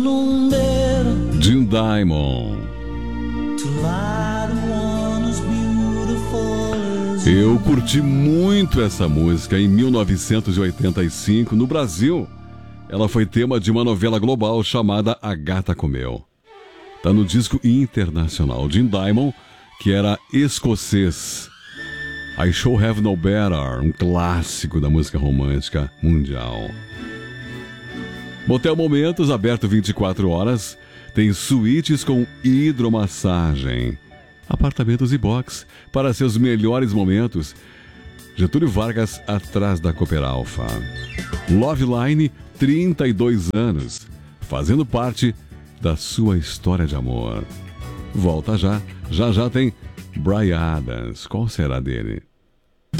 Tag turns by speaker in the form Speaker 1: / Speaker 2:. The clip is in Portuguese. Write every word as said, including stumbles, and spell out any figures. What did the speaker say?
Speaker 1: Jim Diamond. Eu curti muito essa música em mil novecentos e oitenta e cinco no Brasil. Ela foi tema de uma novela global chamada A Gata Comeu. Tá no disco internacional. Jim Diamond, que era escocês. I Shall Have No Better, um clássico da música romântica mundial. Motel Momentos, aberto vinte e quatro horas, tem suítes com hidromassagem, apartamentos e box para seus melhores momentos. Getúlio Vargas, atrás da Cooper Alpha. Love Line, trinta e dois anos, fazendo parte da sua história de amor. Volta já, já já tem Bryan Adams. Qual será dele?